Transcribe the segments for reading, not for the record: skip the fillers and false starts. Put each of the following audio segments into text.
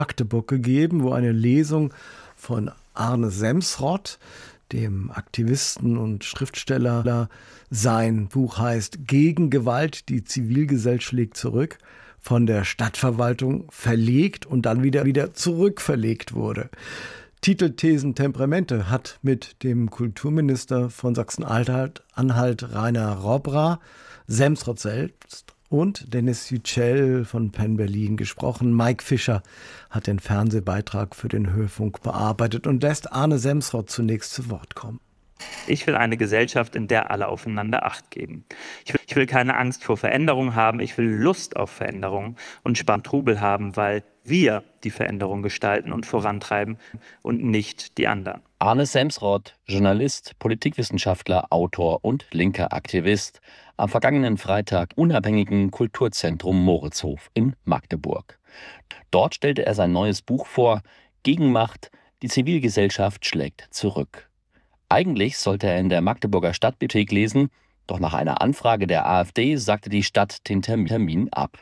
Magdeburg gegeben, wo eine Lesung von Arne Semsrott, dem Aktivisten und Schriftsteller, sein Buch heißt Gegen Gewalt, die Zivilgesellschaft schlägt zurück, von der Stadtverwaltung verlegt und dann wieder zurückverlegt wurde. Titel Thesen Temperamente hat mit dem Kulturminister von Sachsen-Anhalt Rainer Robra, Semsrott selbst und Dennis Yücel von Penn Berlin gesprochen. Mike Fischer hat den Fernsehbeitrag für den Hörfunk bearbeitet und lässt Arne Semsrott zunächst zu Wort kommen. Ich will eine Gesellschaft, in der alle aufeinander Acht geben. Ich will keine Angst vor Veränderung haben, ich will Lust auf Veränderung und Trubel haben, weil wir die Veränderung gestalten und vorantreiben und nicht die anderen. Arne Semsrott, Journalist, Politikwissenschaftler, Autor und linker Aktivist, am vergangenen Freitag unabhängigen Kulturzentrum Moritzhof in Magdeburg. Dort stellte er sein neues Buch vor, Gegenmacht, die Zivilgesellschaft schlägt zurück. Eigentlich sollte er in der Magdeburger Stadtbibliothek lesen, doch nach einer Anfrage der AfD sagte die Stadt den Termin ab.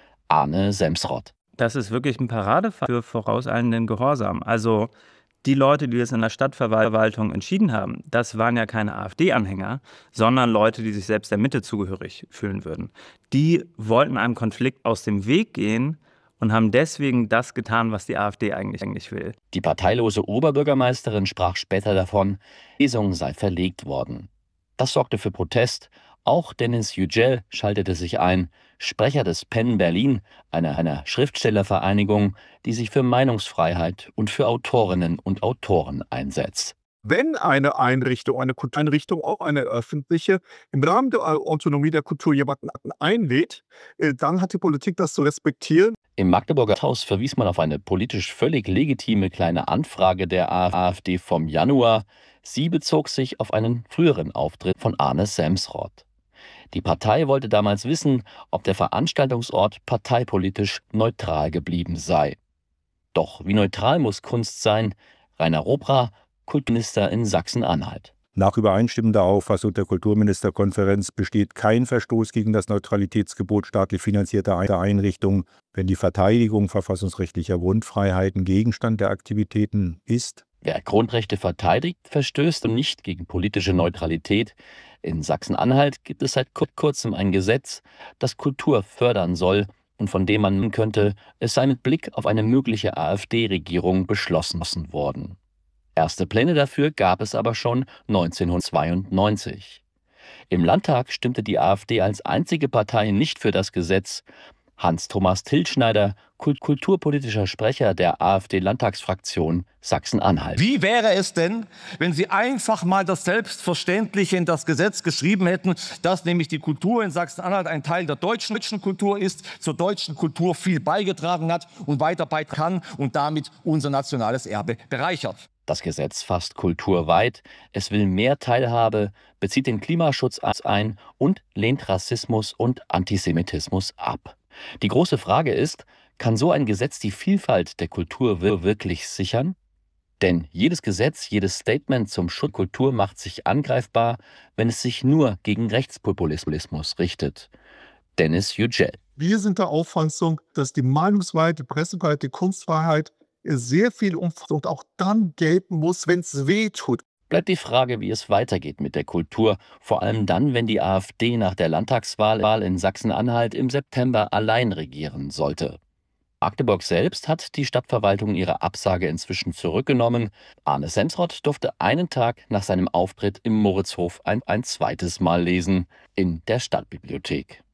Arne Semsrott. Das ist wirklich ein Paradefall für vorauseilenden Gehorsam. Also die Leute, die das in der Stadtverwaltung entschieden haben, das waren ja keine AfD-Anhänger, sondern Leute, die sich selbst der Mitte zugehörig fühlen würden. Die wollten einem Konflikt aus dem Weg gehen und haben deswegen das getan, was die AfD eigentlich will. Die parteilose Oberbürgermeisterin sprach später davon, die Lesung sei verlegt worden. Das sorgte für Protest. Auch Dennis Yücel schaltete sich ein, Sprecher des Penn Berlin, einer Schriftstellervereinigung, die sich für Meinungsfreiheit und für Autorinnen und Autoren einsetzt. Wenn eine Einrichtung, eine Kultureinrichtung, auch eine öffentliche, im Rahmen der Autonomie der Kultur jemanden einlädt, dann hat die Politik das zu respektieren. Im Magdeburger Haus verwies man auf eine politisch völlig legitime kleine Anfrage der AfD vom Januar. Sie bezog sich auf einen früheren Auftritt von Arne Semsrott. Die Partei wollte damals wissen, ob der Veranstaltungsort parteipolitisch neutral geblieben sei. Doch wie neutral muss Kunst sein? Rainer Robra, Kulturminister in Sachsen-Anhalt. Nach übereinstimmender Auffassung der Kulturministerkonferenz besteht kein Verstoß gegen das Neutralitätsgebot staatlich finanzierter Einrichtungen, wenn die Verteidigung verfassungsrechtlicher Grundfreiheiten Gegenstand der Aktivitäten ist. Wer Grundrechte verteidigt, verstößt nicht gegen politische Neutralität. In Sachsen-Anhalt gibt es seit kurzem ein Gesetz, das Kultur fördern soll und von dem man nennen könnte, es sei mit Blick auf eine mögliche AfD-Regierung beschlossen worden. Erste Pläne dafür gab es aber schon 1992. Im Landtag stimmte die AfD als einzige Partei nicht für das Gesetz. Hans-Thomas Tilschneider, kulturpolitischer Sprecher der AfD-Landtagsfraktion Sachsen-Anhalt. Wie wäre es denn, wenn Sie einfach mal das Selbstverständliche in das Gesetz geschrieben hätten, dass nämlich die Kultur in Sachsen-Anhalt ein Teil der deutschen Kultur ist, zur deutschen Kultur viel beigetragen hat und weiter beitragen kann und damit unser nationales Erbe bereichert. Das Gesetz fasst Kultur weit, es will mehr Teilhabe, bezieht den Klimaschutz ein und lehnt Rassismus und Antisemitismus ab. Die große Frage ist, kann so ein Gesetz die Vielfalt der Kultur wirklich sichern? Denn jedes Gesetz, jedes Statement zum Schutz der Kultur macht sich angreifbar, wenn es sich nur gegen Rechtspopulismus richtet. Dennis Yücel. Wir sind der Auffassung, dass die Meinungsfreiheit, die Pressefreiheit, die Kunstfreiheit sehr viel umfasst und auch dann gelten muss, wenn es weh tut. Bleibt die Frage, wie es weitergeht mit der Kultur, vor allem dann, wenn die AfD nach der Landtagswahl in Sachsen-Anhalt im September allein regieren sollte. Magdeburg selbst hat die Stadtverwaltung ihre Absage inzwischen zurückgenommen. Arne Semsrott durfte einen Tag nach seinem Auftritt im Moritzhof ein zweites Mal lesen in der Stadtbibliothek.